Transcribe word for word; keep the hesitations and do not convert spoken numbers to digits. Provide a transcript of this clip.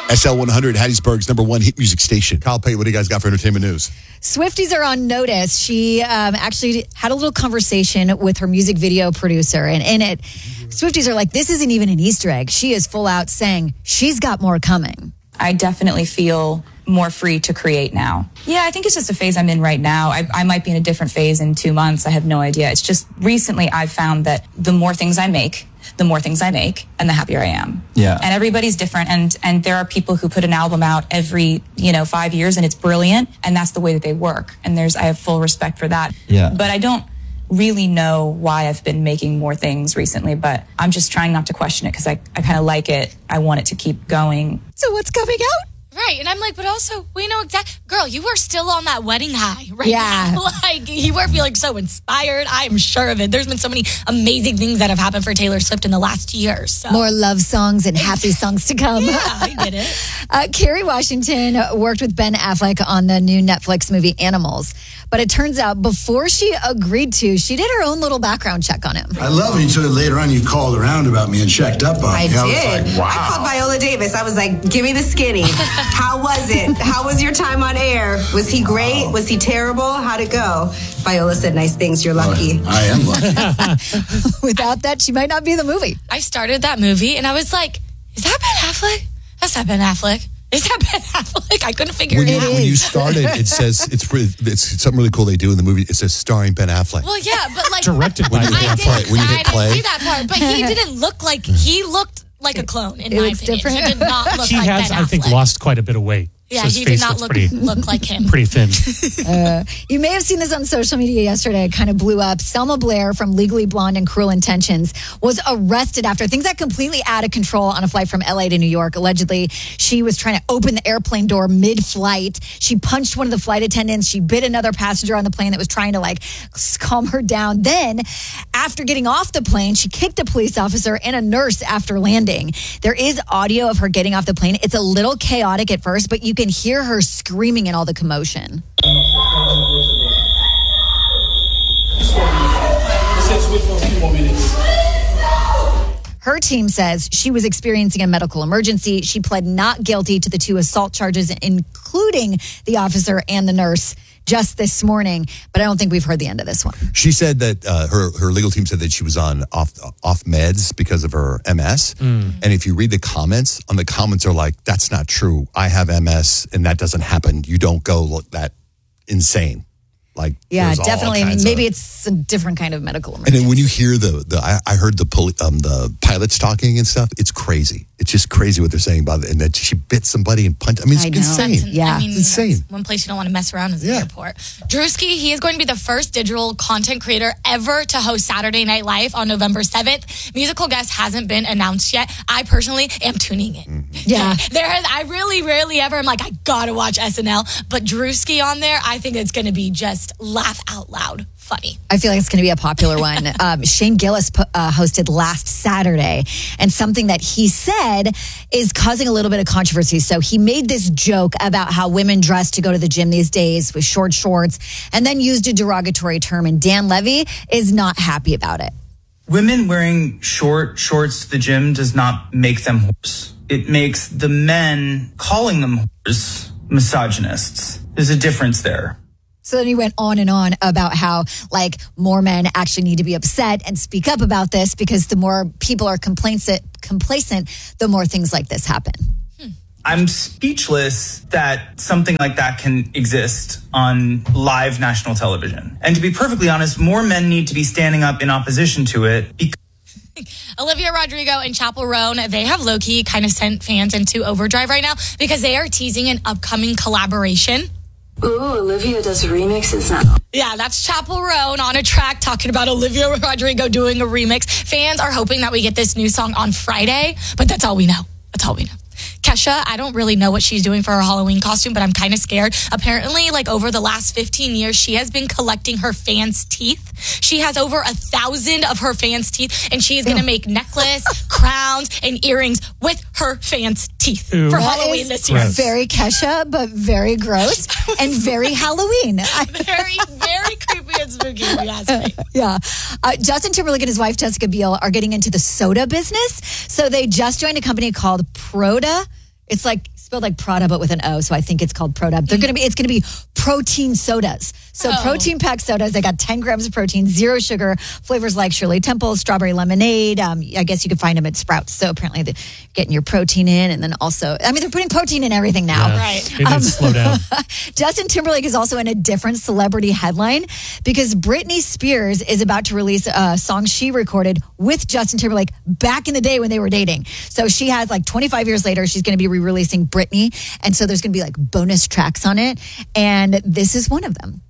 S L one hundred, Hattiesburg's number one hit music station. Kyle Pate, what do you guys got for entertainment news? Swifties are on notice. She um, actually had a little conversation with her music video producer, and in it, Swifties are like, this isn't even an Easter egg. She is full out saying she's got more coming. I definitely feel more free to create now. Yeah, I think it's just a phase I'm in right now. I, I might be in a different phase in two months. I have no idea. It's just recently I've found that the more things I make, the more things I make, and the happier I am. Yeah. And everybody's different, and and there are people who put an album out every, you know, five years, and it's brilliant, and that's the way that they work. And there's, I have full respect for that. Yeah. But I don't really know why I've been making more things recently, but I'm just trying not to question it because I, I kind of like it. I want it to keep going. So what's coming out? Right, and I'm like, but also, we know exactly, girl, you were still on that wedding high right Yeah. now. Like, you were feeling so inspired. I'm sure of it. There's been so many amazing things that have happened for Taylor Swift in the last year. So. More love songs and happy songs to come. Yeah, I get it. Uh, Kerry Washington worked with Ben Affleck on the new Netflix movie Animals. But it turns out before she agreed to, she did her own little background check on him. I love it until later on you called around about me and checked up on I me. did. I was like, wow. I called Viola Davis. I was like, give me the skinny. How was it? How was your time on air? Was he great? Was he terrible? How'd it go? Viola said nice things. You're lucky. Oh, I am lucky. Without that, she might not be the movie. I started that movie, and I was like, is that Ben Affleck? That's not Ben Affleck. Is that Ben Affleck? I couldn't figure When it you, out. when you started, it says, it's really, it's something really cool they do in the movie. It says starring Ben Affleck. Well, yeah, but like... Directed by When you Ben I hit didn't, play, when you I hit didn't play. see that part, but he didn't look like... He looked like a clone, in It my looks opinion. different. He did not look He like has, Ben I think, Affleck. lost quite a bit of weight. Yeah, So his he face did not looks look, pretty, look like him. pretty thin. You may have seen this on social media yesterday. It kind of blew up. Selma Blair from Legally Blonde and Cruel Intentions was arrested after things got completely out of control on a flight from L A to New York. Allegedly, she was trying to open the airplane door mid-flight. She punched one of the flight attendants. She bit another passenger on the plane that was trying to like calm her down. Then, after getting off the plane, she kicked a police officer and a nurse after landing. There is audio of her getting off the plane. It's a little chaotic at first, but you can hear her screaming in all the commotion. Her team says she was experiencing a medical emergency. She pled not guilty to the two assault charges, including the officer and the nurse, just this morning. But I don't think we've heard the end of this one. She said that uh, her her legal team said that she was on off off meds because of her M S. Mm. And if you read the comments, on the comments are like, "That's not true. I have M S, and that doesn't happen. You don't go look that insane." Like, Yeah, there's all definitely. I mean, kinds maybe of- it's a different kind of medical And emergency. then when you hear the the I, I heard the poli- um the pilots talking and stuff, it's crazy. It's just crazy what they're saying about it, and that she bit somebody and punched. I mean, it's I know. insane. That's an- Yeah. I mean, It's insane. that's one place you don't want to mess around is the Yeah. airport. Drewski, he is going to be the first digital content creator ever to host Saturday Night Live on November seventh. Musical guest hasn't been announced yet. I personally am tuning in. Yeah. There is, I really rarely ever am like, I gotta watch S N L. But Drewski on there, I think it's going to be just laugh out loud funny. I feel like it's going to be a popular one. um, Shane Gillis pu- uh, hosted last Saturday, and something that he said is causing a little bit of controversy. So he made this joke about how women dress to go to the gym these days with short shorts, and then used a derogatory term. And Dan Levy is not happy about it. Women wearing short shorts to the gym does not make them whores. It makes the men calling them whores misogynists. There's a difference there. So then he went on and on about how, like, more men actually need to be upset and speak up about this because the more people are complacent, complacent, the more things like this happen. I'm speechless that something like that can exist on live national television. And to be perfectly honest, more men need to be standing up in opposition to it. Because Olivia Rodrigo and Chappell Roan, they have low-key kind of sent fans into overdrive right now because they are teasing an upcoming collaboration. Ooh, Olivia does remixes now. Yeah, that's Chappell Roan on a track talking about Olivia Rodrigo doing a remix. Fans are hoping that we get this new song on Friday, but that's all we know. That's all we know. Kesha, I don't really know what she's doing for her Halloween costume, but I'm kind of scared. Apparently, like over the last fifteen years, she has been collecting her fans' teeth. She has over a thousand of her fans' teeth, and she is going to make necklace, crowns, and earrings with her fans' teeth Ew. for That Halloween is this year. very Kesha, but very gross and very Halloween. I- Very, very creepy and spooky, if you ask me. Yeah. Uh, Justin Timberlake and his wife, Jessica Biel, are getting into the soda business. So they just joined a company called Proda. It's like spelled like Prada, but with an O, so I think it's called Prada. They're gonna be. It's gonna be protein sodas. So Oh. protein packed sodas. They got ten grams of protein, zero sugar. Flavors like Shirley Temple, strawberry lemonade. Um, I guess you could find them at Sprouts. So apparently they're getting your protein in, and then also, I mean, they're putting protein in everything now. Yeah. Right. They need to slow down. Justin Timberlake is also in a different celebrity headline because Britney Spears is about to release a song she recorded with Justin Timberlake back in the day when they were dating. So she has like twenty-five years later, she's going to be re-releasing Britney. And so there's going to be like bonus tracks on it. And this is one of them.